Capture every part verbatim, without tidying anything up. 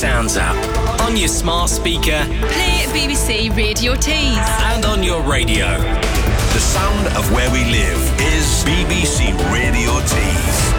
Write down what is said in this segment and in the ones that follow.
Sounds app. On your smart speaker. Play B B C Radio Tees. And on your radio. The sound of where we live is B B C Radio Tees.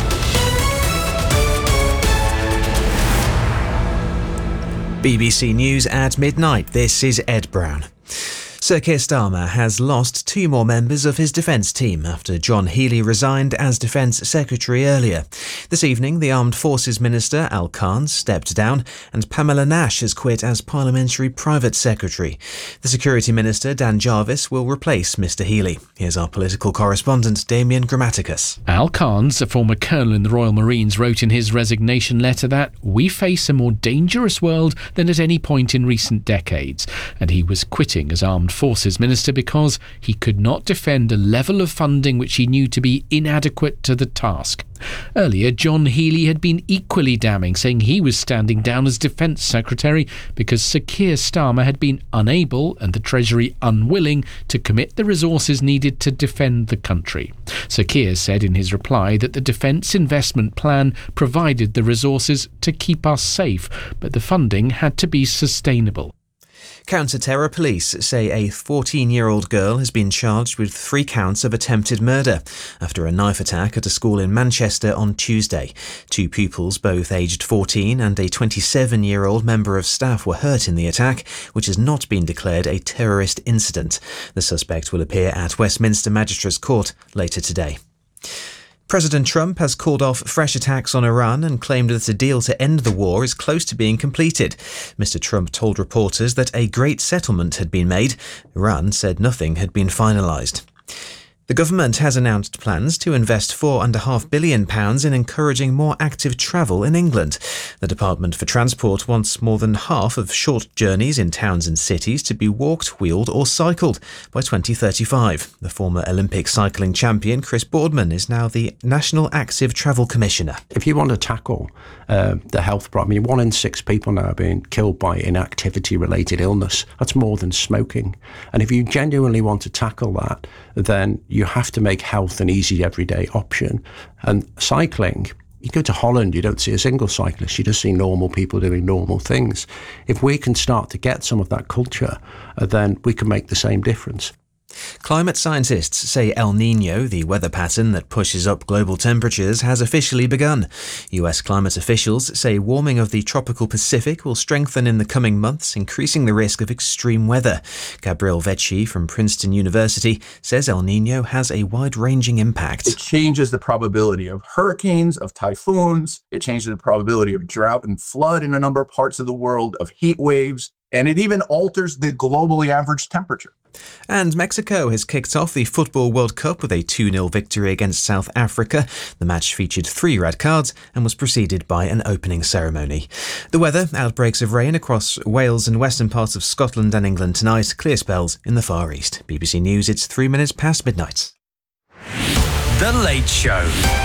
B B C News at midnight. This is Ed Brown. Sir Keir Starmer has lost two more members of his defence team after John Healey resigned as Defence Secretary earlier. This evening, the Armed Forces Minister, Al Khan, stepped down and Pamela Nash has quit as Parliamentary Private Secretary. The Security Minister, Dan Jarvis, will replace Mr Healey. Here's our political correspondent, Damien Grammaticus. Al Khan's, a former colonel in the Royal Marines, wrote in his resignation letter that we face a more dangerous world than at any point in recent decades, and he was quitting as Armed Forces Minister because he could not defend a level of funding which he knew to be inadequate to the task. Earlier, John Healey had been equally damning, saying he was standing down as Defence Secretary because Sir Keir Starmer had been unable and the Treasury unwilling to commit the resources needed to defend the country. Sir Keir said in his reply that the Defence Investment Plan provided the resources to keep us safe, but the funding had to be sustainable. Counter-terror police say a fourteen-year-old girl has been charged with three counts of attempted murder after a knife attack at a school in Manchester on Tuesday. Two pupils, both aged fourteen, and a twenty-seven-year-old member of staff were hurt in the attack, which has not been declared a terrorist incident. The suspect will appear at Westminster Magistrates Court later today. President Trump has called off fresh attacks on Iran and claimed that a deal to end the war is close to being completed. Mister Trump told reporters that a great settlement had been made. Iran said nothing had been finalised. The government has announced plans to invest four point five billion pounds in encouraging more active travel in England. The Department for Transport wants more than half of short journeys in towns and cities to be walked, wheeled or cycled by twenty thirty-five. The former Olympic cycling champion Chris Boardman is now the National Active Travel Commissioner. If you want to tackle uh, the health problem, I mean, one in six people now are being killed by inactivity-related illness. That's more than smoking. And if you genuinely want to tackle that, then you have to make health an easy everyday option. And cycling, you go to Holland, you don't see a single cyclist, you just see normal people doing normal things. If we can start to get some of that culture, uh, then we can make the same difference. Climate scientists say El Niño, the weather pattern that pushes up global temperatures, has officially begun. U S climate officials say warming of the tropical Pacific will strengthen in the coming months, increasing the risk of extreme weather. Gabriel Vecchi from Princeton University says El Niño has a wide-ranging impact. It changes the probability of hurricanes, of typhoons. It changes the probability of drought and flood in a number of parts of the world, of heat waves, and it even alters the globally average temperature. And Mexico has kicked off the Football World Cup with a two nil victory against South Africa. The match featured three red cards and was preceded by an opening ceremony. The weather: outbreaks of rain across Wales and western parts of Scotland and England tonight. Clear spells in the Far East. B B C News, it's three minutes past midnight. The Late Show.